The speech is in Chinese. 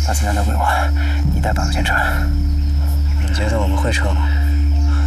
把子弹都归我，你带板子先撤。 你觉得我们会撤吗？